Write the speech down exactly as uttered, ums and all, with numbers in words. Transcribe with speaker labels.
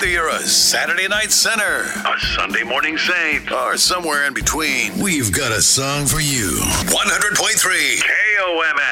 Speaker 1: Whether you're a Saturday night sinner,
Speaker 2: a Sunday morning saint,
Speaker 1: or somewhere in between, we've got a song for you. one hundred point three
Speaker 2: K O M S.